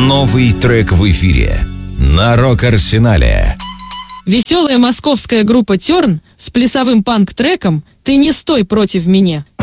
Новый трек в эфире на Рок-Арсенале. Веселая московская группа «Терн» с плясовым панк-треком «Ты не стой против меня».